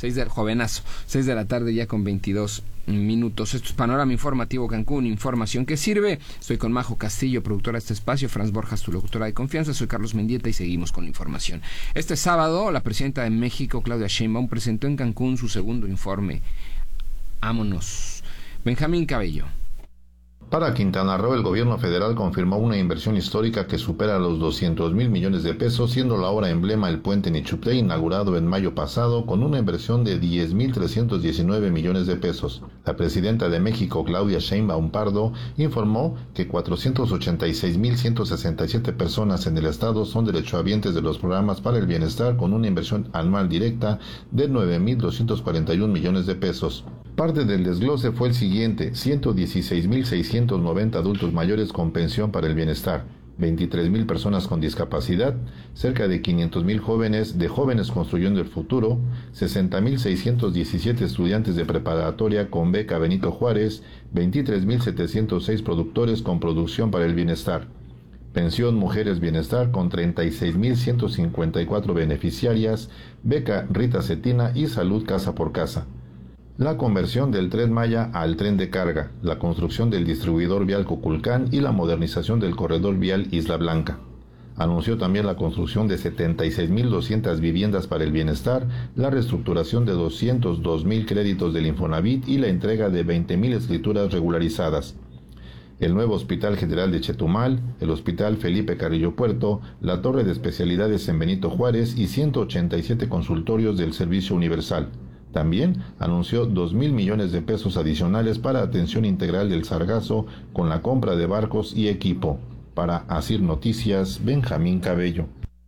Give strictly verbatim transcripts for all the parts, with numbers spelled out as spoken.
seis de, jovenazo, seis de la tarde ya con veintidós minutos. Esto es Panorama Informativo Cancún, información que sirve. Estoy con Majo Castillo, productora de este espacio, Franz Borjas, tu locutora de confianza. Soy Carlos Mendieta y seguimos con la información. Este sábado, la presidenta de México, Claudia Sheinbaum, presentó en Cancún su segundo informe. Vámonos. Benjamín Cabello. Para Quintana Roo, el gobierno federal confirmó una inversión histórica que supera los doscientos mil millones de pesos, siendo la obra emblema el puente Nichupté, inaugurado en mayo pasado, con una inversión de diez mil trescientos diecinueve millones de pesos. La presidenta de México, Claudia Sheinbaum Pardo, informó que cuatrocientos ochenta y seis mil ciento sesenta y siete personas en el estado son derechohabientes de los programas para el bienestar, con una inversión anual directa de nueve mil doscientos cuarenta y uno millones de pesos. Parte del desglose fue el siguiente: ciento dieciséis mil seiscientos noventa adultos mayores con pensión para el bienestar, veintitrés mil personas con discapacidad, cerca de quinientos mil jóvenes de Jóvenes Construyendo el Futuro, sesenta mil seiscientos diecisiete estudiantes de preparatoria con beca Benito Juárez, veintitrés mil setecientos seis productores con producción para el bienestar. Pensión Mujeres Bienestar con treinta y seis mil ciento cincuenta y cuatro beneficiarias, beca Rita Cetina y Salud Casa por Casa. La conversión del Tren Maya al tren de carga, la construcción del distribuidor vial Cuculcán y la modernización del corredor vial Isla Blanca. Anunció también la construcción de setenta y seis mil doscientas viviendas para el bienestar, la reestructuración de doscientos dos mil créditos del Infonavit y la entrega de veinte mil escrituras regularizadas. El nuevo Hospital General de Chetumal, el Hospital Felipe Carrillo Puerto, la Torre de Especialidades en Benito Juárez y ciento ochenta y siete consultorios del Servicio Universal. También anunció dos mil millones de pesos adicionales para atención integral del sargazo con la compra de barcos y equipo. Para Asir Noticias, Benjamín Cabello.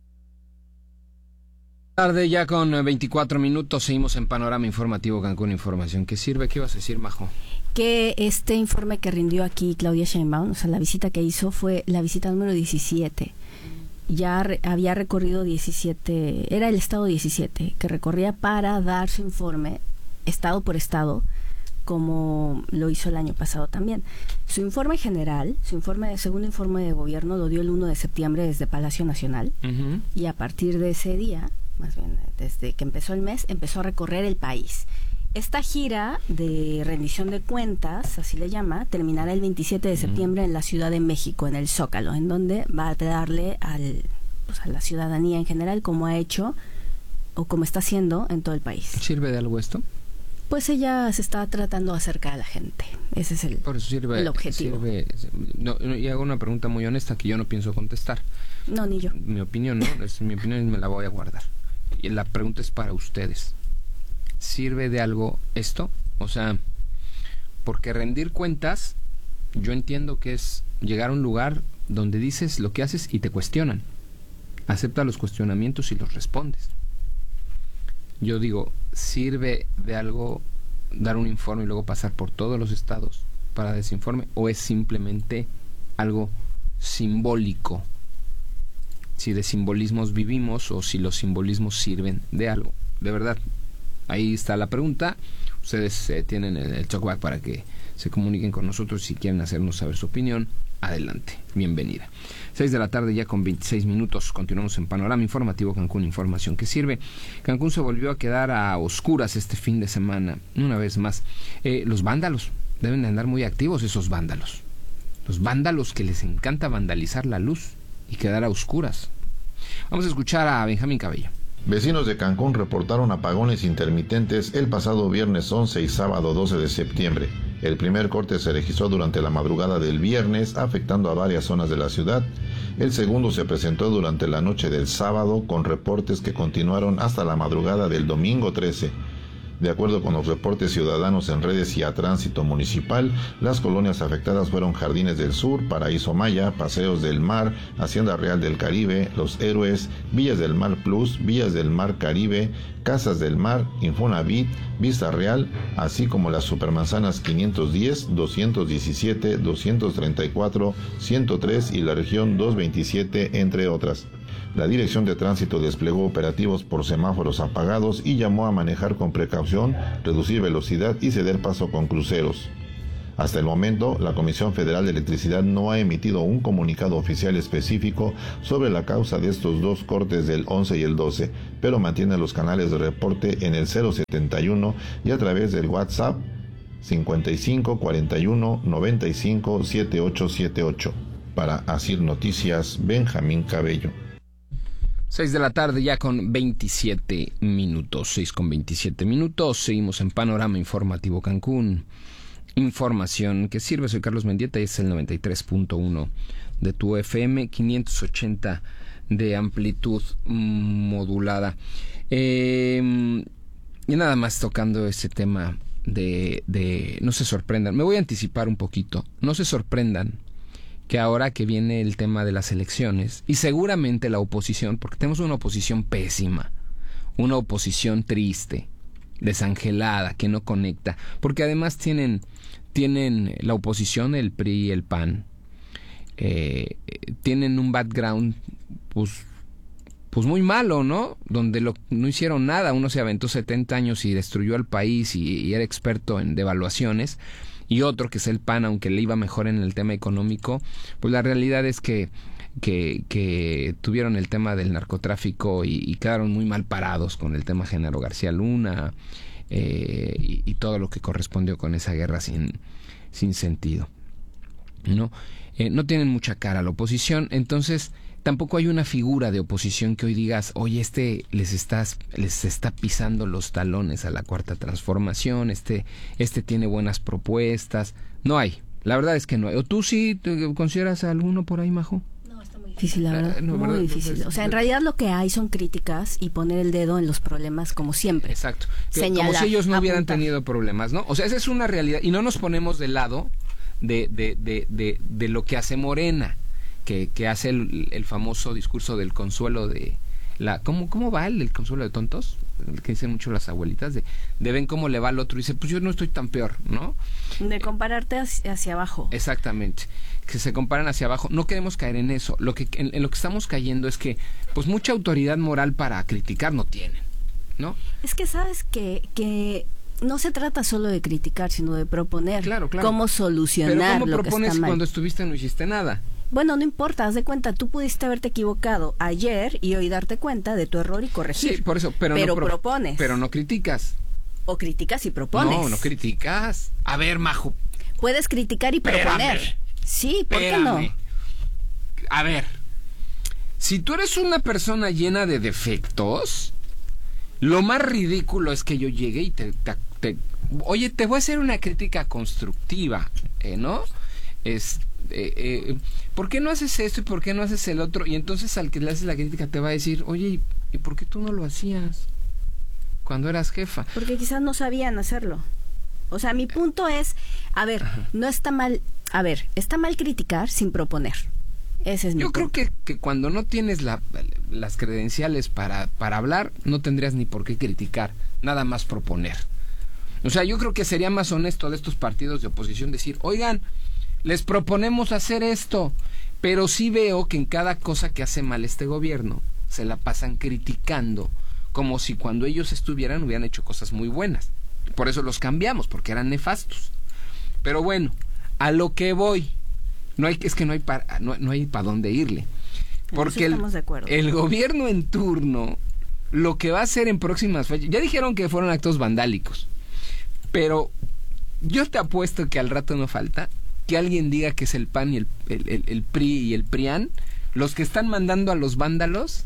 Tarde ya con veinticuatro minutos, seguimos en Panorama Informativo Cancún, información que sirve. ¿Qué ibas a decir, Majo? Que este informe que rindió aquí Claudia Sheinbaum, o sea, la visita que hizo fue la visita número diecisiete. Ya re, había recorrido diecisiete, era el estado diecisiete, que recorría para dar su informe, estado por estado, como lo hizo el año pasado también. Su informe general, su informe, segundo informe de gobierno, lo dio el primero de septiembre desde Palacio Nacional, uh-huh. Y a partir de ese día, más bien desde que empezó el mes, empezó a recorrer el país. Esta gira de rendición de cuentas, así le llama, terminará el veintisiete de septiembre en la Ciudad de México, en el Zócalo, en donde va a darle al, pues a la ciudadanía en general, como ha hecho o como está haciendo en todo el país. ¿Sirve de algo esto? Pues ella se está tratando acerca de la gente. Ese es el, Por eso sirve, el objetivo. Sirve, no, y hago una pregunta muy honesta que yo no pienso contestar. No, ni yo. Mi opinión, ¿no? Es mi opinión y me la voy a guardar. Y la pregunta es para ustedes. ¿Sirve de algo esto? O sea, porque rendir cuentas, yo entiendo que es llegar a un lugar donde dices lo que haces y te cuestionan. Acepta los cuestionamientos y los respondes. Yo digo, ¿sirve de algo dar un informe y luego pasar por todos los estados para dar ese informe? ¿O es simplemente algo simbólico? Si de simbolismos vivimos o si los simbolismos sirven de algo. De verdad, ahí está la pregunta. Ustedes eh, tienen el, el talkback para que se comuniquen con nosotros si quieren hacernos saber su opinión. Adelante, bienvenida. seis de la tarde ya con veintiséis minutos. Continuamos en Panorama Informativo Cancún, información que sirve. Cancún se volvió a quedar a oscuras este fin de semana, una vez más. Eh, los vándalos, deben de andar muy activos esos vándalos. Los vándalos que les encanta vandalizar la luz y quedar a oscuras. Vamos a escuchar a Benjamín Cabello. Vecinos de Cancún reportaron apagones intermitentes el pasado viernes once y sábado doce de septiembre. El primer corte se registró durante la madrugada del viernes, afectando a varias zonas de la ciudad. El segundo se presentó durante la noche del sábado, con reportes que continuaron hasta la madrugada del domingo trece. De acuerdo con los reportes ciudadanos en redes y a Tránsito Municipal, las colonias afectadas fueron Jardines del Sur, Paraíso Maya, Paseos del Mar, Hacienda Real del Caribe, Los Héroes, Villas del Mar Plus, Villas del Mar Caribe, Casas del Mar, Infonavit, Vista Real, así como las supermanzanas quinientos diez, doscientos diecisiete, doscientos treinta y cuatro, ciento tres y la región doscientos veintisiete, entre otras. La Dirección de Tránsito desplegó operativos por semáforos apagados y llamó a manejar con precaución, reducir velocidad y ceder paso con cruceros. Hasta el momento, la Comisión Federal de Electricidad no ha emitido un comunicado oficial específico sobre la causa de estos dos cortes del once y el doce, pero mantiene los canales de reporte en el cero setenta y uno y a través del WhatsApp cincuenta y cinco cuarenta y uno noventa y cinco setenta y ocho setenta y ocho. Para Asir Noticias, Benjamín Cabello. seis de la tarde ya con veintisiete minutos, seis con veintisiete minutos, seguimos en Panorama Informativo Cancún. Información que sirve, soy Carlos Mendieta y es el noventa y tres punto uno de tu F M, quinientos ochenta de amplitud modulada. Eh, y nada más tocando ese tema de, de... No se sorprendan, me voy a anticipar un poquito, no se sorprendan que ahora que viene el tema de las elecciones, y seguramente la oposición, porque tenemos una oposición pésima, una oposición triste, desangelada, que no conecta, porque además tienen, tienen la oposición, el P R I y el P A N, eh, tienen un background, pues, pues muy malo, ¿no? Donde lo, no hicieron nada, uno se aventó setenta años y destruyó al país y, y era experto en devaluaciones, y otro que es el P A N, aunque le iba mejor en el tema económico, pues la realidad es que Que, que tuvieron el tema del narcotráfico y, y quedaron muy mal parados con el tema Genaro García Luna eh, y, y todo lo que correspondió con esa guerra sin, sin sentido, ¿no? Eh, no tienen mucha cara la oposición, entonces tampoco hay una figura de oposición que hoy digas, oye, este les estás, les está pisando los talones a la Cuarta Transformación, este, este tiene buenas propuestas. No hay, la verdad es que no hay. ¿O tú sí te consideras a alguno por ahí, Majo? Difícil, la verdad, no, muy ¿verdad? difícil. O sea, en realidad lo que hay son críticas y poner el dedo en los problemas como siempre. Exacto. Que, señalar, como si ellos no apuntar. hubieran tenido problemas, ¿no? O sea, esa es una realidad. Y no nos ponemos del lado de, de, de, de, de lo que hace Morena, que, que hace el, el famoso discurso del consuelo de... la ¿Cómo, cómo va el, el consuelo de tontos? El que dicen mucho las abuelitas, de, de ven cómo le va al otro y dice, pues yo no estoy tan peor, ¿no? De compararte hacia, hacia abajo. Exactamente, que se comparan hacia abajo. No queremos caer en eso. Lo que en, en lo que estamos cayendo es que pues mucha autoridad moral para criticar no tienen, ¿no? Es que sabes que, que no se trata solo de criticar, sino de proponer claro, claro. cómo solucionar Pero ¿cómo lo que propones está mal? Cuando estuviste no hiciste nada? Bueno, no importa, haz de cuenta, tú pudiste haberte equivocado ayer y hoy darte cuenta de tu error y corregir. Sí, por eso, pero, pero no pro- propones. Pero no criticas. O criticas y propones. No, no criticas. A ver, Majo. Puedes criticar y Espérame. proponer. Sí, ¿por Espérame. qué no? A ver, si tú eres una persona llena de defectos, lo más ridículo es que yo llegue y te... te, te oye, te voy a hacer una crítica constructiva, ¿eh, ¿no? Es... Eh, eh, ¿por qué no haces esto y por qué no haces el otro? Y entonces al que le haces la crítica te va a decir, oye, ¿y por qué tú no lo hacías cuando eras jefa? Porque quizás no sabían hacerlo. O sea, mi punto es, a ver, Ajá. no está mal, a ver, está mal criticar sin proponer. Ese es mi Yo punto. creo que, que cuando no tienes la, las credenciales para, para hablar, no tendrías ni por qué criticar, nada más proponer. O sea, yo creo que sería más honesto de estos partidos de oposición decir, oigan, les proponemos hacer esto, pero sí veo que en cada cosa que hace mal este gobierno se la pasan criticando, como si cuando ellos estuvieran hubieran hecho cosas muy buenas. Por eso los cambiamos, porque eran nefastos. Pero bueno, a lo que voy, no hay es que no hay para no, no hay para dónde irle, porque el, el gobierno en turno lo que va a hacer en próximas fechas, ya dijeron que fueron actos vandálicos, pero yo te apuesto que al rato no falta que alguien diga que es el P A N y el, el, el, el P R I y el P R I A N los que están mandando a los vándalos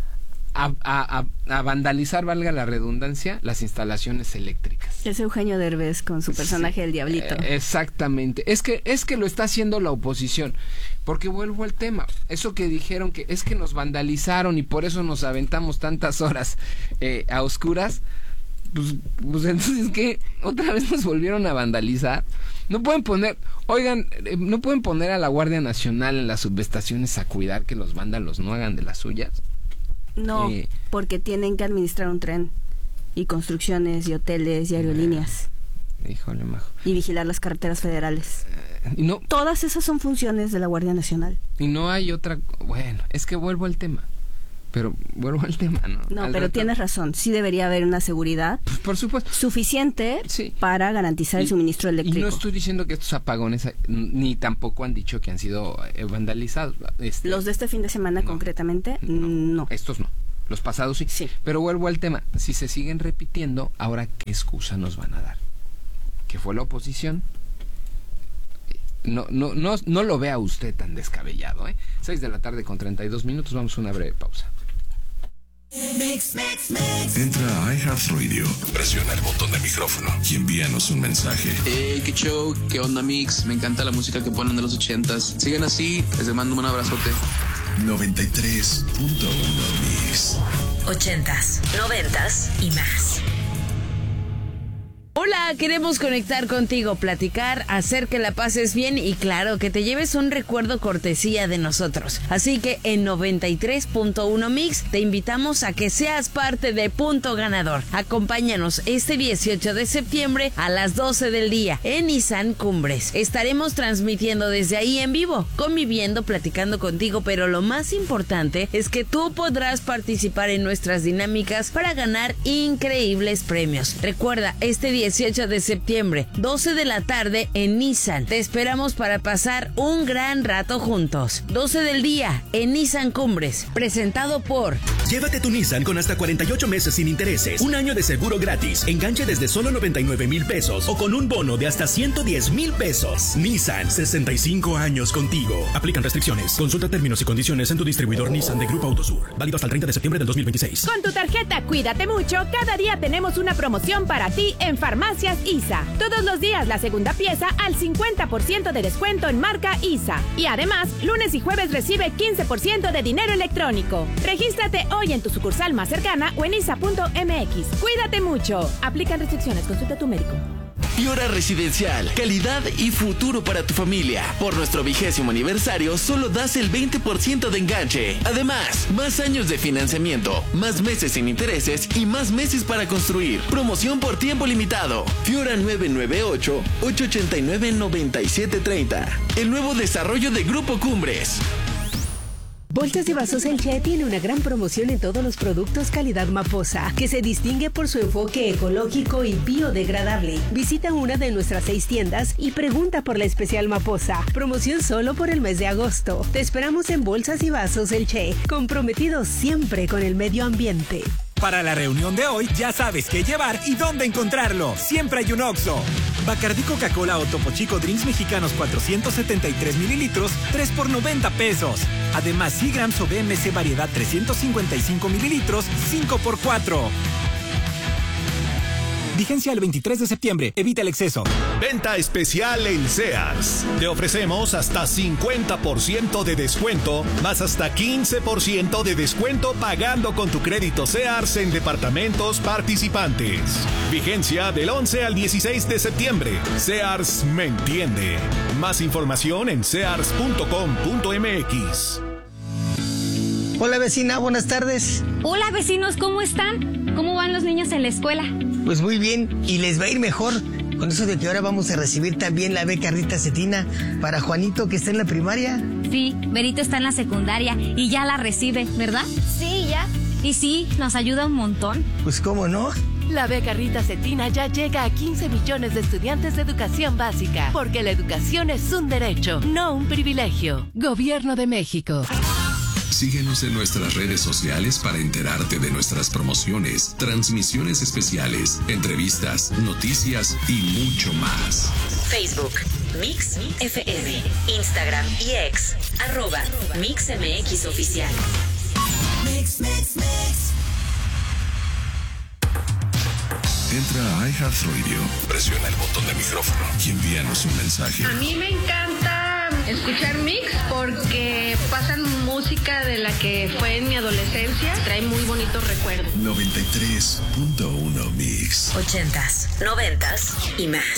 a, a, a, a vandalizar, valga la redundancia, las instalaciones eléctricas. Es Eugenio Derbez con su personaje sí, del Diablito. Eh, exactamente. Es que, es que lo está haciendo la oposición. Porque vuelvo al tema. Eso que dijeron que es que nos vandalizaron y por eso nos aventamos tantas horas eh, a oscuras. Pues, pues entonces, ¿qué? ¿Otra vez nos volvieron a vandalizar? No pueden poner, oigan, eh, no pueden poner a la Guardia Nacional en las subestaciones a cuidar que los vándalos no hagan de las suyas. No, eh, porque tienen que administrar un tren y construcciones y hoteles y aerolíneas. Eh, híjole, Majo. Y vigilar las carreteras federales. Eh, y no, Todas esas son funciones de la Guardia Nacional. Y no hay otra, bueno, es que vuelvo al tema. Pero vuelvo al tema, ¿no? No, al pero rato, tienes razón. Sí debería haber una seguridad pues, por supuesto. suficiente Sí. para garantizar Y- el suministro eléctrico. Y no estoy diciendo que estos apagones, ni tampoco han dicho que han sido eh, vandalizados. Este, Los de este fin de semana no, concretamente, no. Estos no. Los pasados sí. Sí. Pero vuelvo al tema. Si se siguen repitiendo, ahora ¿qué excusa nos van a dar? ¿Que fue la oposición? No, no, no, no lo vea usted tan descabellado, ¿eh? Seis de la tarde con treinta y dos minutos. Vamos a una breve pausa. Entra a iHeartRadio, presiona el botón de micrófono y envíanos un mensaje. Hey, qué show, qué onda Mix, me encanta la música que ponen de los ochentas. Sigan así, les mando un abrazote. noventa y tres punto uno Mix. Ochentas, noventas y más. Hola, queremos conectar contigo, platicar, hacer que la pases bien y claro, que te lleves un recuerdo cortesía de nosotros. Así que en noventa y tres punto uno Mix te invitamos a que seas parte de Punto Ganador. Acompáñanos este dieciocho de septiembre a las doce del día en Nissan Cumbres. Estaremos transmitiendo desde ahí en vivo, conviviendo, platicando contigo, pero lo más importante es que tú podrás participar en nuestras dinámicas para ganar increíbles premios. Recuerda, este dieciocho de septiembre, doce de la tarde en Nissan. Te esperamos para pasar un gran rato juntos. doce del día en Nissan Cumbres, presentado por... Llévate tu Nissan con hasta cuarenta y ocho meses sin intereses, un año de seguro gratis, enganche desde solo noventa y nueve mil pesos o con un bono de hasta ciento diez mil pesos. Nissan, sesenta y cinco años contigo. Aplican restricciones. Consulta términos y condiciones en tu distribuidor Nissan de Grupo Autosur. Válido hasta el treinta de septiembre del dos mil veintiséis. Con tu tarjeta Cuídate Mucho, cada día tenemos una promoción para ti en Farmacias I S A. Todos los días la segunda pieza al cincuenta por ciento de descuento en marca I S A. Y además, lunes y jueves recibe quince por ciento de dinero electrónico. Regístrate hoy en tu sucursal más cercana o en isa punto m x. Cuídate mucho. Aplican restricciones. Consulta a tu médico. Fiora Residencial, calidad y futuro para tu familia. Por nuestro vigésimo aniversario, solo das el veinte por ciento de enganche. Además, más años de financiamiento, más meses sin intereses y más meses para construir. Promoción por tiempo limitado. Fiora nueve nueve ocho, ocho ocho nueve, nueve siete tres cero. El nuevo desarrollo de Grupo Cumbres. Bolsas y Vasos El Che tiene una gran promoción en todos los productos calidad Maposa, que se distingue por su enfoque ecológico y biodegradable. Visita una de nuestras seis tiendas y pregunta por la especial Maposa. Promoción solo por el mes de agosto. Te esperamos en Bolsas y Vasos El Che, comprometidos siempre con el medio ambiente. Para la reunión de hoy, ya sabes qué llevar y dónde encontrarlo. Siempre hay un Oxxo. Bacardí Coca-Cola o Topo Chico Drinks Mexicanos cuatrocientos setenta y tres mililitros, tres por noventa pesos. Además, Seagrams o B M C Variedad trescientos cincuenta y cinco mililitros, cinco por cuatro. Vigencia el veintitrés de septiembre. Evita el exceso. Venta especial en Sears. Te ofrecemos hasta cincuenta por ciento de descuento, más hasta quince por ciento de descuento pagando con tu crédito Sears en departamentos participantes. Vigencia del once al dieciséis de septiembre. Sears me entiende. Más información en sears punto com punto m x. Hola vecina, buenas tardes. Hola vecinos, ¿cómo están? ¿Cómo van los niños en la escuela? Pues muy bien, y les va a ir mejor con eso de que ahora vamos a recibir también la beca Rita Cetina para Juanito, que está en la primaria. Sí, Berito está en la secundaria y ya la recibe, ¿verdad? Sí, ya. Y sí, nos ayuda un montón. Pues cómo no. La beca Rita Cetina ya llega a quince millones de estudiantes de educación básica, porque la educación es un derecho, no un privilegio. Gobierno de México. Síguenos en nuestras redes sociales para enterarte de nuestras promociones, transmisiones especiales, entrevistas, noticias y mucho más. Facebook, Mix F M, Instagram y X, arroba Mix M X Oficial. Mix, mix, mix. Entra a iHeartRadio, presiona el botón de micrófono y envíanos un mensaje. A mí me encanta escuchar Mix porque pasan música de la que fue en mi adolescencia. Trae muy bonitos recuerdos. noventa y tres punto uno Mix. Ochentas, noventas y más.